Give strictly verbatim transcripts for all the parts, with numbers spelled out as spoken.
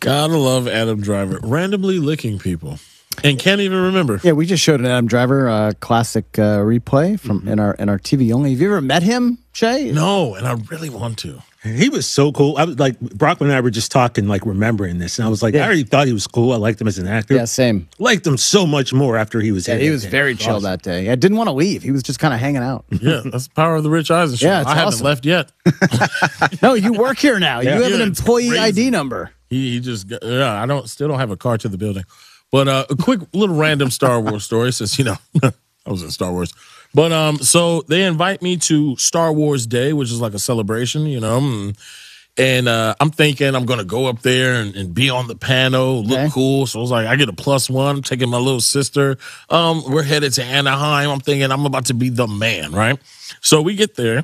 Gotta love Adam Driver. Randomly licking people. And can't even remember. Yeah, we just showed an Adam Driver uh, classic uh, replay from mm-hmm. in our in our T V only. Have you ever met him, Shay? No, and I really want to. He was so cool. I was like, Brockman and I were just talking, like remembering this, and I was like, yeah. I already thought he was cool. I liked him as an actor. Yeah, same. Liked him so much more after he was. Yeah, here he was day. very chill awesome. that day. I didn't want to leave. He was just kind of hanging out. Yeah, that's the power of the Rich Eisen show. Yeah, it's I haven't awesome. left yet. No, you work here now. Yeah. You have Yeah, an employee crazy. I D number. He, he just, yeah, I don't, still don't have a car to the building. But uh, a quick little random Star Wars story, since, you know, I was in Star Wars. But um, so they invite me to Star Wars Day, which is like a celebration, you know, and, and uh, I'm thinking I'm going to go up there and, and be on the panel, look Okay. cool. So I was like, I get a plus one, I'm taking my little sister. Um, we're headed to Anaheim. I'm thinking I'm about to be the man, right? So we get there,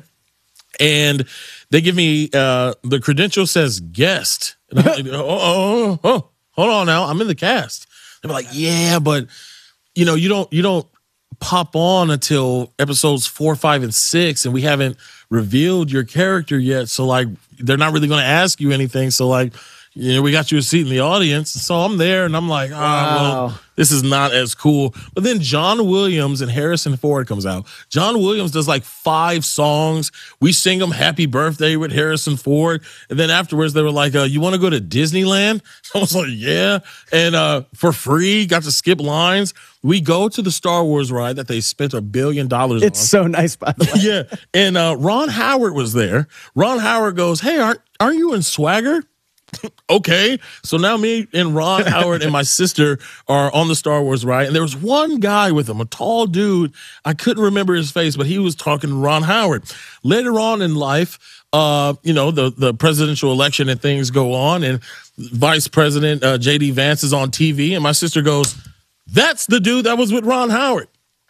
and they give me, uh, the credential says guest. And I'm like, oh, oh, oh, oh, hold on now. I'm in the cast. They're like, yeah, but you know, you don't you don't pop on until episodes four, five, and six, and we haven't revealed your character yet. So like, they're not really going to ask you anything. So like, you know, we got you a seat in the audience. So I'm there, and I'm like, ah, Wow. well, this is not as cool. But then John Williams and Harrison Ford comes out. John Williams does like five songs. We sing them "Happy Birthday" with Harrison Ford, and then afterwards they were like, uh, "You want to go to Disneyland?" I was like, "Yeah," and uh, for free, got to skip lines. We go to the Star Wars ride that they spent a billion dollars on. It's so nice, by the way. Yeah, and uh, Ron Howard was there. Ron Howard goes, "Hey, aren't aren't you in Swagger?" Okay, so now me and Ron Howard and my sister are on the Star Wars ride, and there was one guy with him, a tall dude. I couldn't remember his face, but he was talking to Ron Howard. Later on in life, uh, you know, the, the presidential election and things go on, and Vice President uh, J D Vance is on T V, and my sister goes, "That's the dude that was with Ron Howard."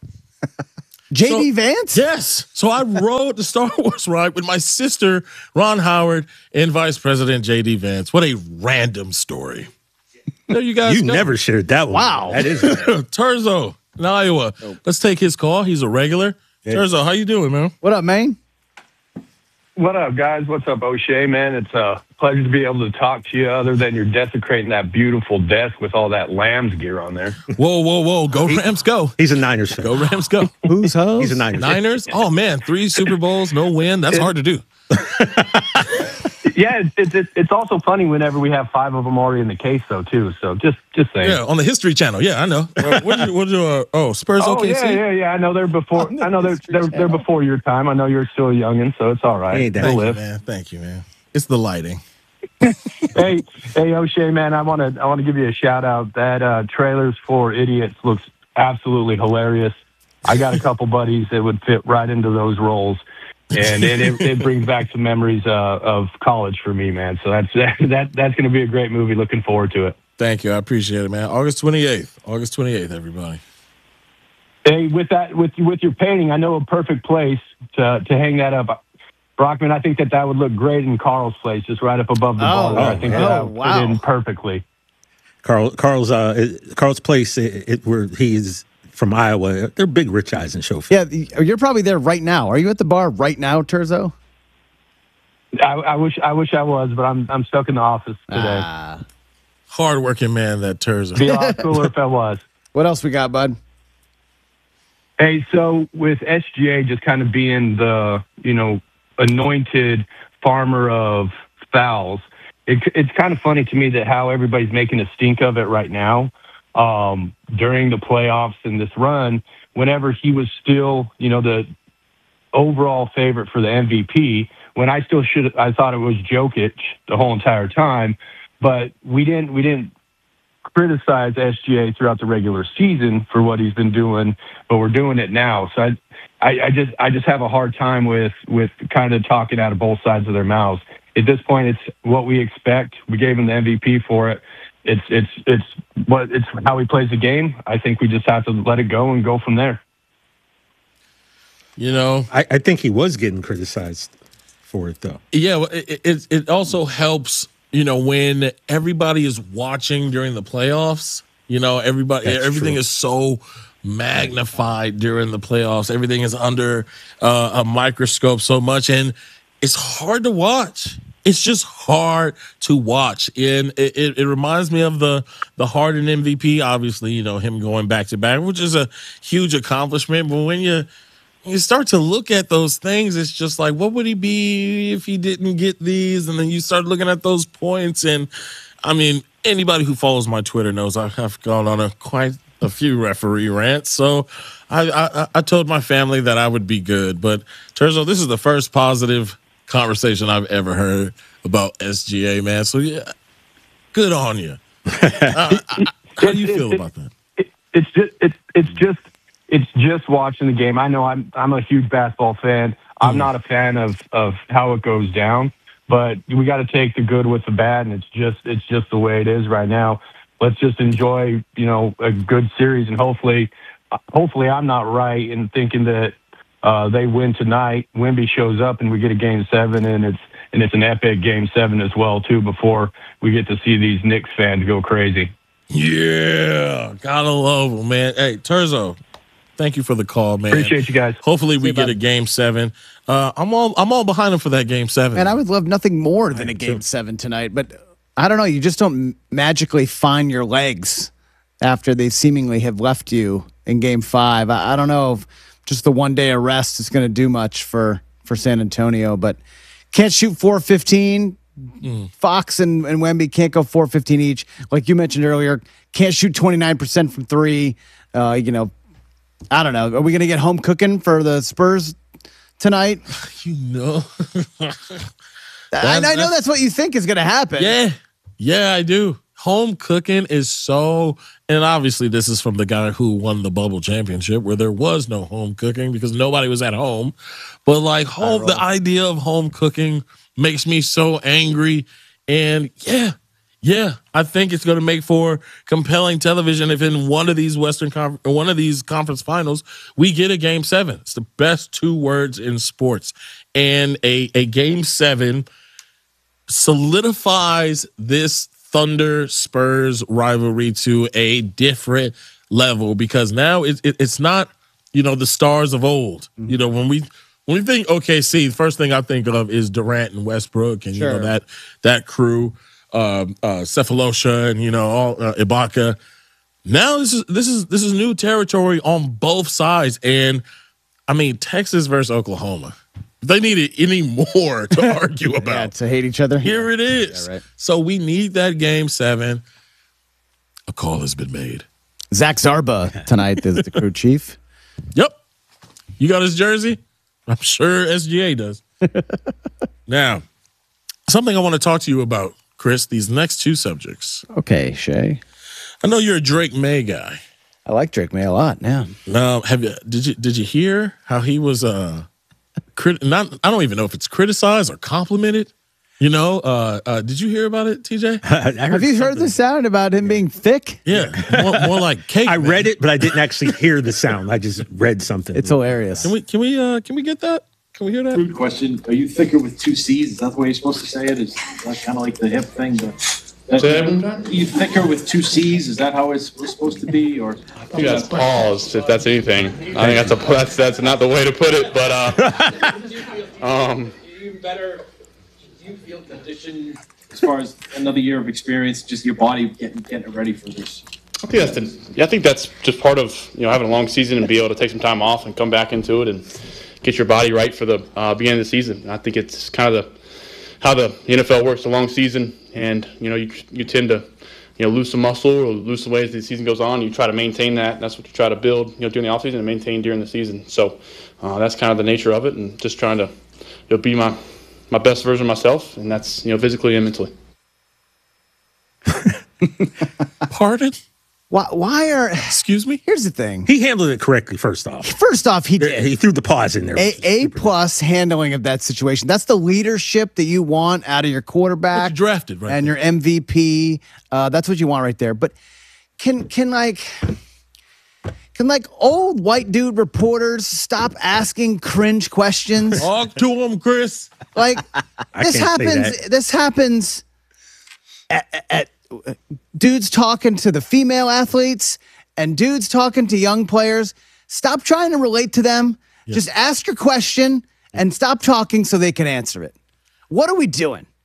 J D So- Vance? Yes. So I rode the Star Wars ride with my sister, Ron Howard, and Vice President J D Vance. What a random story. There you guys You go. never shared that one. Wow. That is. Turzo in Iowa. Let's take his call. He's a regular. Yeah. Turzo, how you doing, man? What up, man? What up, guys? What's up, O'Shea, man? It's a pleasure to be able to talk to you other than you're desecrating that beautiful desk with all that Lambs gear on there. Whoa, whoa, whoa. Go Rams, go. He's a Niners fan. Go Rams, go. Who's host? He's a Niners fan. Niners? Oh, man. Three Super Bowls, no win. That's hard to do. Yeah, it's, it's it's also funny whenever we have five of them already in the case, though, too. So just just saying. Yeah, on the History Channel. Yeah, I know. Uh, what did you, what did you, uh, oh, Spurs Oh O K C? yeah, yeah, yeah. I know they're before. I know they're they're, they're before your time. I know you're still a youngin, so it's all right. Ain't that- They'll Thank you, live. man. Thank you, man. It's the lighting. hey, hey, O'Shea, man, I want to I want to give you a shout out. That uh, Trailers for Idiots looks absolutely hilarious. I got a couple buddies that would fit right into those roles, and it, it, it brings back some memories uh, of college for me, man. So that's that, that that's going to be a great movie. Looking forward to it. Thank you. I appreciate it, man. August twenty-eighth. August twenty-eighth, everybody. Hey, with that, with with your painting, I know a perfect place to to hang that up. Brockman, I think that that would look great in Carl's place, just right up above the Oh, bar. there. I think oh, that, that would wow. fit in perfectly. Carl, Carl's, uh, Carl's place, it, it, where he's from Iowa. They're big Rich Eisen show fans. Yeah, you're probably there right now. Are you at the bar right now, Turzo? I, I wish I wish I was, but I'm I'm stuck in the office today. Ah. Hardworking man, that Turzo. Be a lot cooler if I was. What else we got, bud? Hey, so with S G A just kind of being the, you know, anointed farmer of fouls, it, it's kind of funny to me that how everybody's making a stink of it right now um, during the playoffs and this run, whenever he was still, you know, the overall favorite for the M V P, when I still should, I thought it was Jokic the whole entire time, but we didn't, we didn't criticize S G A throughout the regular season for what he's been doing, but we're doing it now. So I, I, I just, I just have a hard time with, with kind of talking out of both sides of their mouths. At this point, it's what we expect. We gave him the M V P for it. It's, it's, it's what it's how he plays the game. I think we just have to let it go and go from there. You know, I, I think he was getting criticized for it, though. yeah, well, it, it it also helps, you know, when everybody is watching during the playoffs. You know, everybody, That's everything true. is so magnified during the playoffs. Everything is under uh, a microscope so much, and it's hard to watch. it's just hard to watch. And it, it, it reminds me of the the Harden M V P, obviously, you know, him going back to back, which is a huge accomplishment. But when you you start to look at those things, it's just like, what would he be if he didn't get these? And then you start looking at those points. And I mean, anybody who follows my Twitter knows I have gone on a quite a few referee rants. So I, I, I told my family that I would be good. But Terzo, this is the first positive conversation I've ever heard about S G A, man. So yeah, good on you. uh, how do you feel about that? It, it's just it's it's just it's just watching the game. I know I'm I'm a huge basketball fan. I'm mm. not a fan of of how it goes down, but we got to take the good with the bad, and it's just it's just the way it is right now. Let's just enjoy, you know, a good series, and hopefully, hopefully I'm not right in thinking that uh, they win tonight. Wemby shows up, and we get a game seven, and it's and it's an epic game seven as well too. Before we get to see these Knicks fans go crazy. Yeah, gotta love them, man. Hey, Terzo, thank you for the call, man. Appreciate you guys. Hopefully we get a game seven. Uh, I'm all I'm all behind him for that game seven. And I would love nothing more than a game seven tonight, but I don't know. You just don't magically find your legs after they seemingly have left you in game five. I, I don't know if just the one day of rest is going to do much for, for San Antonio, but can't shoot four fifteen. Mm. Fox and, and Wemby can't go four fifteen each. Like you mentioned earlier, can't shoot twenty-nine percent from three. Uh, you know, I don't know. Are we going to get home cooking for the Spurs tonight? You know. I, I know that's what you think is going to happen. Yeah. Yeah, I do. Home cooking is so, and obviously this is from the guy who won the bubble championship where there was no home cooking because nobody was at home. But like home, the idea of home cooking makes me so angry. And yeah, yeah, I think it's going to make for compelling television if in one of these Western Conference, one of these conference finals, we get a game seven. It's the best two words in sports. And a, a game seven solidifies this Thunder Spurs rivalry to a different level because now it, it, it's not, you know, the stars of old. Mm-hmm. You know, when we when we think O K C, the first thing I think of is Durant and Westbrook and sure. you know that that crew, um, uh, Cephalosha and you know all uh, Ibaka. Now this is this is this is new territory on both sides, and I mean Texas versus Oklahoma. They needed any more to argue about. Yeah, to hate each other. Here it is. Yeah, right. So we need that game seven. A call has been made. Zach Zarba tonight is the crew chief. Yep. You got his jersey? I'm sure S G A does. Now, something I want to talk to you about, Chris, these next two subjects. Okay, Shay. I know you're a Drake May guy. I like Drake May a lot, yeah. Now, have you did you did you hear how he was uh Crit- not, I don't even know if it's criticized or complimented. You know, uh, uh, did you hear about it, T J? Have you heard the sound about him being thick? Yeah, more, more like cake. I man. read it, but I didn't actually hear the sound. I just read something. It's hilarious. Can we? Can we? Uh, can we get that? Can we hear that? Rude question. Are you thicker with two C's? Is that the way you're supposed to say it? Is that kind of like the hip thing? But, are you thicker with two C's? Is that how it's supposed to be? Or I think that's pause, if that's anything. I think that's a that's that's not the way to put it, but uh, um, you better. Do you feel conditioned as far as another year of experience, just your body getting getting ready for this? I think that's the, yeah, I think that's just part of you know having a long season and be able to take some time off and come back into it and get your body right for the uh, beginning of the season. And I think it's kind of the how the N F L works, a long season, and you know you you tend to you know lose some muscle or lose some weight as the season goes on. You try to maintain that. That's what you try to build you know during the offseason and maintain during the season. So uh, that's kind of the nature of it, and just trying to you know, be my my best version of myself, and that's you know physically and mentally. Pardon? Why, why are... Excuse me? Here's the thing. He handled it correctly, first off. First off, he did. He threw the pause in there. A, A plus handling of that situation. That's the leadership that you want out of your quarterback. You drafted, right? And there. your M V P. Uh, that's what you want right there. But can can like... Can like old white dude reporters stop asking cringe questions? Talk to him, Chris. Like this happens. This happens at, at dudes talking to the female athletes and dudes talking to young players. Stop trying to relate to them. Yes. Just ask your question and stop talking so they can answer it. What are we doing?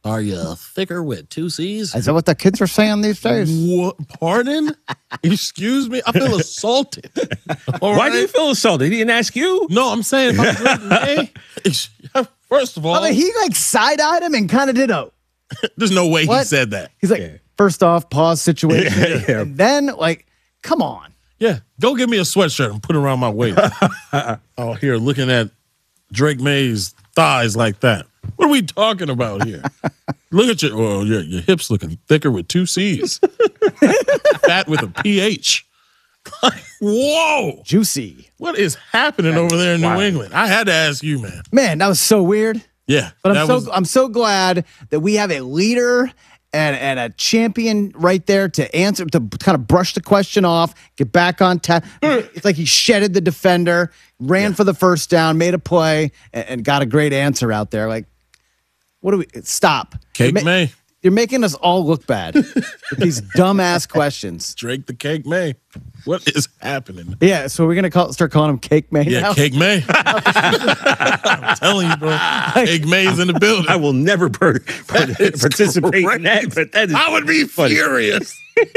Are you thicker with two C's? Is that what the kids are saying these days? What? Pardon? Excuse me? I feel assaulted. All Why right? do you feel assaulted? He didn't ask you. No, I'm saying if I'm Drake May, first of all, I mean, he like side-eyed him and kind of did a, there's no way he What? said that. he's like, Yeah. first off, pause situation. Yeah, yeah. And then, like, come on. Yeah, go get me a sweatshirt and put it around my waist. Oh, here, looking at Drake May's thighs like that. What are we talking about here? Look at your, oh, your, your hips looking thicker with two C's. Fat with a P H. Whoa. Juicy. What is happening over there in New Wow. England? I had to ask you, man. Man, that was so weird. Yeah. But I'm that so was- I'm so glad that we have a leader and, and a champion right there to answer, to kind of brush the question off, get back on task. It's like he shedded the defender, ran for the first down, made a play, and, and got a great answer out there. Like, what do we stop? Cake You're ma- May. You're making us all look bad with these dumbass questions. Drake the Cake May. What is happening? Yeah, so we're gonna call, start calling him Cake May Yeah, now. Cake May. I'm telling you, bro. Cake May is in the building. I will never per- per- is participate in that, but that is I would be funny. furious.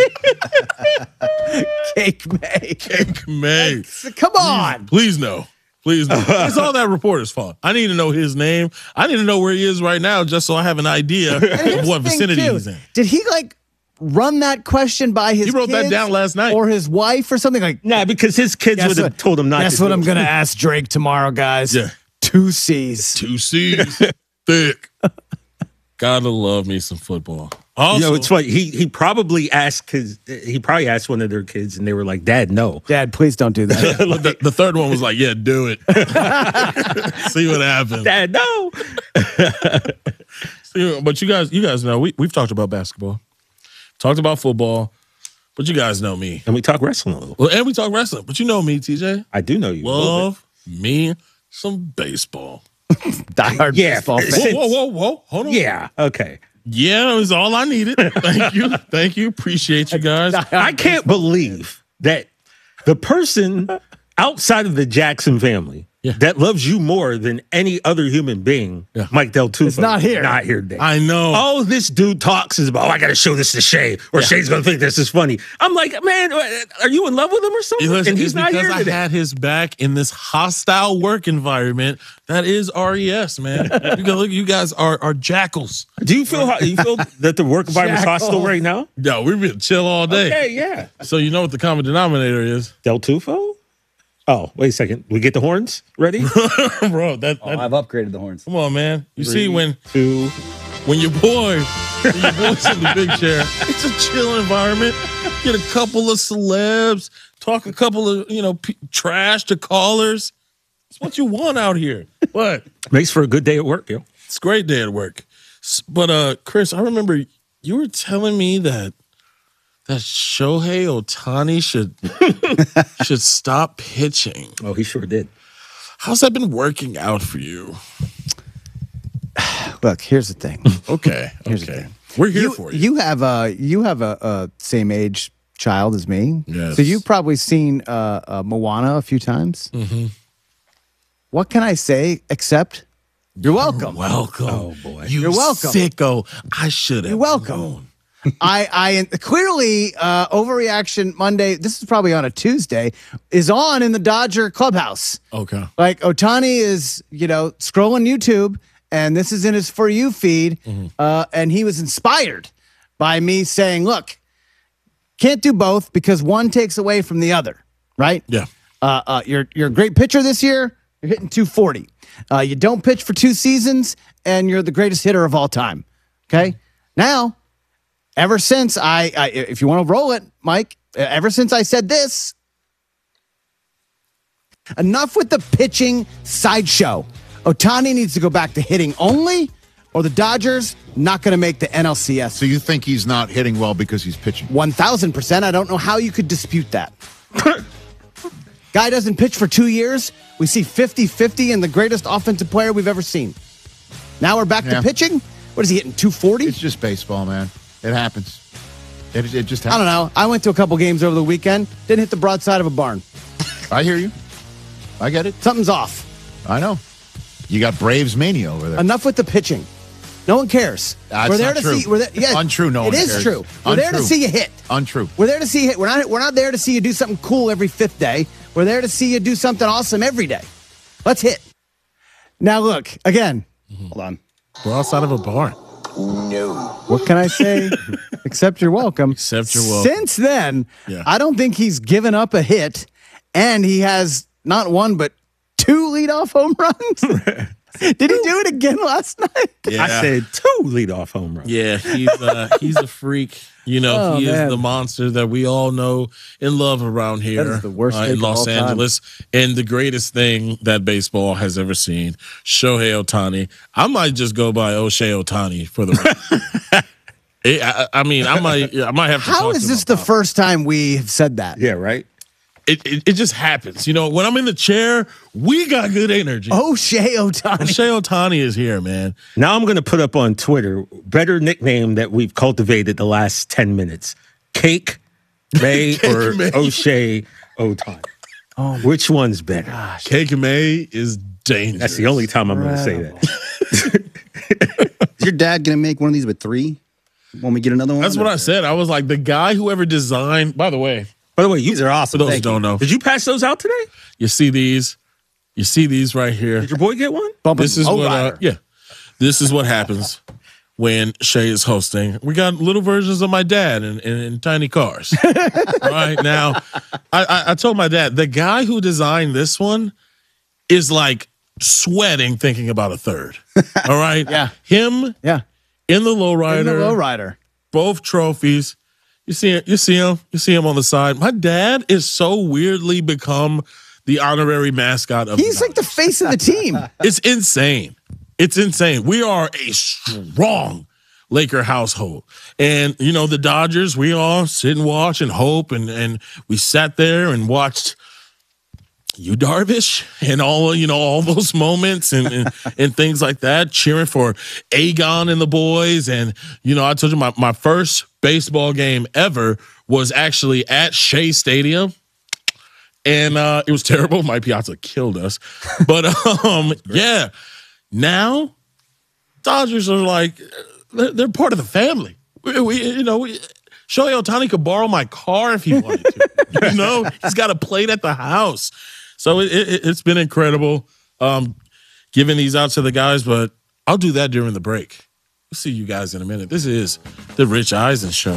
Cake May. Cake May. Come on. Please no. Please no. It's all that reporter's fault. I need to know his name. I need to know where he is right now just so I have an idea And here's of what the thing, vicinity too. he's in. Did he like run that question by his He wrote that kids down last night. or his wife or something like Nah, because his kids guess would have what- told him not Guess to. what do I'm it. gonna ask Drake tomorrow, guys. Yeah. Two C's. Two C's. Thick. Gotta love me some football. Also, You know, it's funny. He he probably asked his he probably asked one of their kids, and they were like, "Dad, no." Dad, please don't do that. the, the third one was like, yeah, do it. See what happens. Dad, no. See, but you guys, you guys know we we've talked about basketball, talked about football, but you guys know me. And we talk wrestling a little. Well, and we talk wrestling, but you know me, T J. I do know you. a little Love me some baseball. Diehard Yeah. baseball fan. Since- Whoa, whoa, whoa, whoa. Hold on. bit. Yeah. Okay. Yeah, that was all I needed. Thank you. Thank you. Appreciate you guys. I can't believe that the person outside of the Jackson family Yeah. that loves you more than any other human being, Yeah. Mike Del Tufo, It's not here. Not here today. I know. All this dude talks is about, oh, I got to show this to Shay, or Shay's going to think this is funny. I'm like, man, are you in love with him or something? Listen, and he's it's not because here I today. had his back in this hostile work environment that is R E S, man. You go, look, you guys are are jackals. Do you feel how, you feel that the work environment's Jackal. hostile right now? Yo, we've been chill all day. Okay, yeah. So you know what the common denominator is, Del Tufo? Oh, wait a second. We get the horns ready? bro. That, Oh, that I've upgraded the horns. come on, man. You see when Two. when your boy, when your boy's in the big chair, it's a chill environment. Get a couple of celebs, talk a couple of you know p- trash to callers. It's what you want out here. What? Makes for a good day at work, yo. It's a great day at work. S- But uh, Chris, I remember you were telling me that that Shohei Ohtani should should stop pitching. Oh, he sure did. How's that been working out for you? Look, here's the thing. Okay, Here's the okay, thing. we're here you, for you. you have a you have a, a same age child as me. Yes. So you've probably seen uh, uh, Moana a few times. Mm-hmm. What can I say except you're welcome? Welcome. Oh, boy. You You're welcome. sicko. I should have. You're welcome. I, I clearly uh, overreaction Monday. This is probably on a Tuesday. Is on in the Dodger clubhouse. Okay. Like Ohtani is, you know, scrolling YouTube, and this is in his For You feed, uh, and he was inspired by me saying, "Look, can't do both because one takes away from the other, right? Yeah. Uh, uh, you're you're a great pitcher this year. You're hitting two forty. Uh, you don't pitch for two seasons, and you're the greatest hitter of all time. Okay, now." Ever since I, I, if you want to roll it, Mike, ever since I said this, enough with the pitching sideshow. Ohtani needs to go back to hitting only, or the Dodgers not going to make the N L C S. So you think he's not hitting well because he's pitching? one thousand percent. I don't know how you could dispute that. Guy doesn't pitch for two years. We see fifty-fifty in the greatest offensive player we've ever seen. Now we're back Yeah. to pitching. What is he hitting, two forty? It's just baseball, man. It happens. It, it just I happens. don't know. I went to a couple games over the weekend. Didn't hit the broadside of a barn. I hear you. I get it. Something's off. I know. You got Braves mania over there. Enough with the pitching. No one cares. That's we're there not to true. see. We're there, yeah, Untrue, no It one is cares. true. We're there to Untrue. see you hit. Untrue. We're there to see you hit. We're not. We're not there to see you do something cool every fifth day. We're there to see you do something awesome every day. Let's hit. Now look again. Hold on. We're outside of a bar. No. What can I say? Except you're welcome. Except you're welcome. Since then, Yeah. I don't think he's given up a hit, and he has not one but two leadoff home runs. Did he do it again last night? Yeah. I said two leadoff home runs. Yeah, he's uh, he's a freak. You know, Oh, he man. is the monster that we all know and love around here. That is the worst uh, take in of Los all time. Angeles, and the greatest thing that baseball has ever seen. Shohei Ohtani. I might just go by O'Shea Ohtani for the. It- I, I mean, I might I might have to. How talk is to this him the about first time we have said that? Yeah, right? it. It, it just happens. You know, when I'm in the chair, we got good energy. O'Shea Ohtani. O'Shea Ohtani is here, man. Now I'm going to put up on Twitter, better nickname that we've cultivated the last ten minutes. Cake May or May. O'Shea Ohtani. Oh, Which one's better? Cake May is dangerous. That's the only time I'm going to say that. Is your dad gonna make one of these with three when we get another one? That's what I said. I was like, the guy who ever designed, by the way, By the way, you, These are for awesome. those who Thank you. don't know, did you pass those out today? you see these, you see these right here. Did your boy get one? bumping This is what, uh, Lowrider. yeah, this is what happens when Shay is hosting. We got little versions of my dad in, in, in tiny cars. All right, now, I, I, I told my dad, the guy who designed this one is like sweating thinking about a third. All right? Yeah. Him Yeah. in the In the lowrider, lowrider. both trophies. You see it, you see him, you see him on the side. My dad is so weirdly become the honorary mascot of He's the like the face of the team. It's insane. It's insane. We are a strong Laker household. And, you know, the Dodgers, we all sit and watch and hope. And, and we sat there and watched you, Darvish, and all, you know, all those moments and, and, and things like that, cheering for Agon and the boys. And, you know, I told you my, my first baseball game ever was actually at Shea Stadium. And uh, it was terrible. Mike Piazza killed us. But, um, yeah. Now, Dodgers are like, they're, they're part of the family. We, we you know, we, Shohei Ohtani could borrow my car if he wanted to. You know, he's got a plate at the house. So it, it, it's been incredible um, giving these out to the guys, but I'll do that during the break. We'll see you guys in a minute. This is the Rich Eisen Show.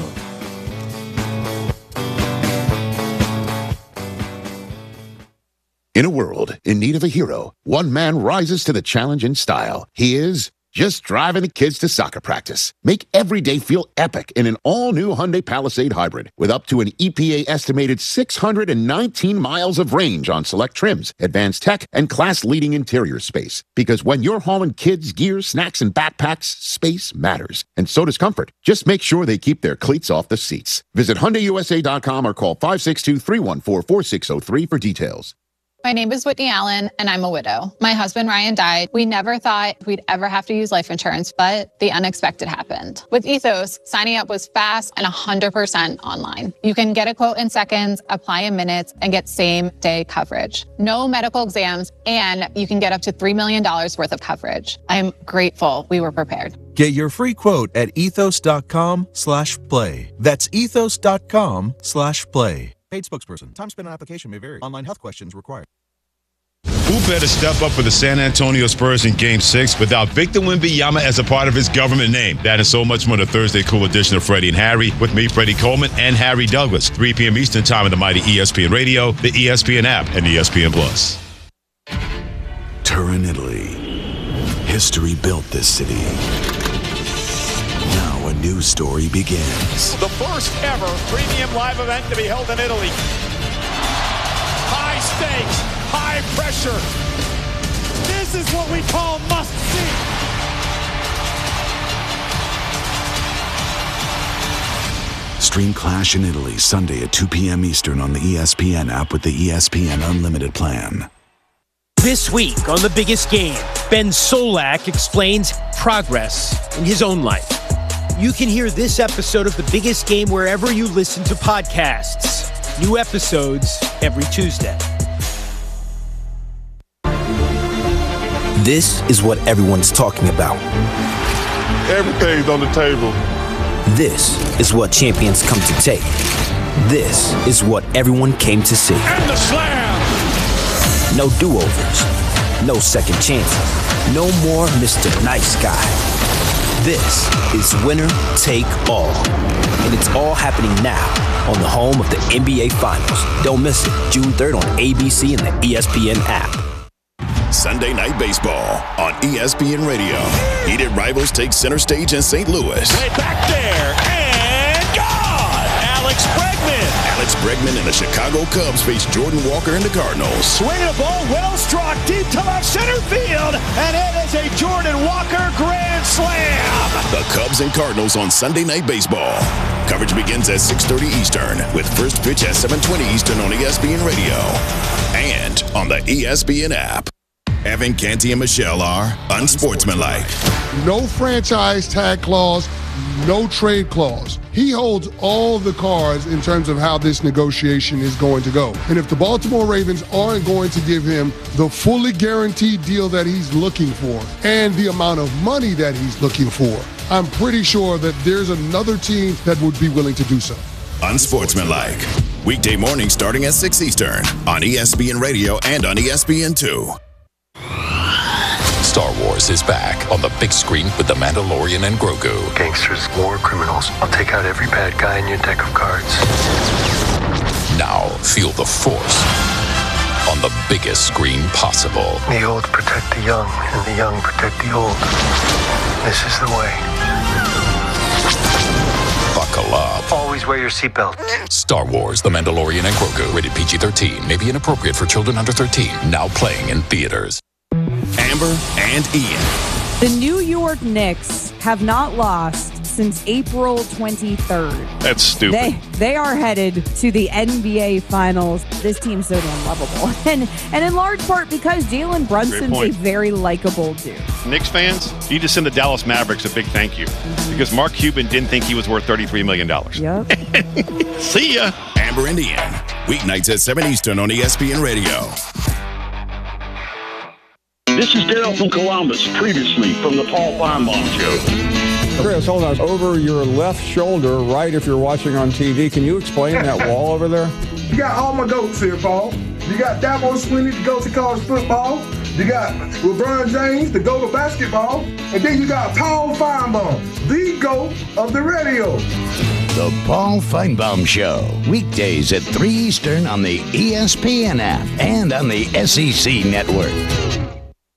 In a world in need of a hero, one man rises to the challenge in style. He is just driving the kids to soccer practice. Make every day feel epic in an all-new Hyundai Palisade Hybrid with up to an E P A-estimated six hundred nineteen miles of range on select trims, advanced tech, and class-leading interior space. Because when you're hauling kids, gear, snacks, and backpacks, space matters. And so does comfort. Just make sure they keep their cleats off the seats. Visit Hyundai U S A dot com or call five six two, three one four, four six zero three for details. My name is Whitney Allen, and I'm a widow. My husband, Ryan, died. We never thought we'd ever have to use life insurance, but the unexpected happened. With Ethos, signing up was fast and one hundred percent online. You can get a quote in seconds, apply in minutes, and get same-day coverage. No medical exams, and you can get up to three million dollars worth of coverage. I'm grateful we were prepared. Get your free quote at ethos.com slash play. That's ethos.com slash play. Paid spokesperson. Time spent on application may vary. Online health questions required. Who better step up for the San Antonio Spurs in Game six without Victor Wembanyama as a part of his government name? That and so much more the Thursday Cool edition of Freddie and Harry with me, Freddie Coleman, and Harry Douglas. three p.m. Eastern Time on the mighty E S P N Radio, the E S P N app, and E S P N Plus. Turin, Italy. History built this city. Now a new story begins. The first ever premium live event to be held in Italy. High stakes, high pressure. This is what we call must see. Stream Clash in Italy Sunday at two p.m. Eastern on the E S P N app with the E S P N Unlimited plan. This week on The Biggest Game, Ben Solak explains progress in his own life. You can hear this episode of The Biggest Game wherever you listen to podcasts. New episodes every Tuesday. This is what everyone's talking about. Everything's on the table. This is what champions come to take. This is what everyone came to see. And the slam! No do-overs. No second chances. No more Mister Nice Guy. This is winner take all. And it's all happening now on the home of the N B A Finals. Don't miss it. June third on A B C and the E S P N app. Sunday Night Baseball on E S P N Radio. Heated rivals take center stage in Saint Louis. Way back there, and gone! Alex Bregman! Alex Bregman and the Chicago Cubs face Jordan Walker and the Cardinals. Swing a ball, well struck, deep to left center field, and it is a Jordan Walker grand slam! The Cubs and Cardinals on Sunday Night Baseball. Coverage begins at six thirty Eastern, with first pitch at seven twenty Eastern on E S P N Radio and on the E S P N app. Evan Canty and Michelle are unsportsmanlike. No franchise tag clause, no trade clause. He holds all the cards in terms of how this negotiation is going to go. And if the Baltimore Ravens aren't going to give him the fully guaranteed deal that he's looking for and the amount of money that he's looking for, I'm pretty sure that there's another team that would be willing to do so. Unsportsmanlike. Weekday morning starting at six Eastern on E S P N Radio and on E S P N two. Star Wars is back on the big screen with The Mandalorian and Grogu. Gangsters, war criminals. I'll take out every bad guy in your deck of cards. Now feel the Force on the biggest screen possible. The old protect the young, and the young protect the old. This is the way. Buckle up. Always wear your seatbelt. Star Wars, The Mandalorian and Grogu. Rated P G thirteen. May be inappropriate for children under thirteen. Now playing in theaters. Amber and Ian. The New York Knicks have not lost since April twenty-third. That's stupid. They they are headed to the N B A Finals. This team's so damn lovable. And and in large part because Jalen Brunson's a very likable dude. Knicks fans, you just send the Dallas Mavericks a big thank you. Mm-hmm. Because Mark Cuban didn't think he was worth thirty-three million dollars. Yep. See ya. Amber and Ian. Weeknights at seven Eastern on E S P N Radio. This is Dale from Columbus, previously from the Paul Feinbaum Show. Chris, hold on. Over your left shoulder, right if you're watching on T V, can you explain that wall over there? You got all my goats here, Paul. You got Dabo Swinney, the goat to college football. You got LeBron James, the goat of basketball. And then you got Paul Feinbaum, the goat of the radio. The Paul Feinbaum Show, weekdays at three Eastern on the E S P N app and on the S E C network.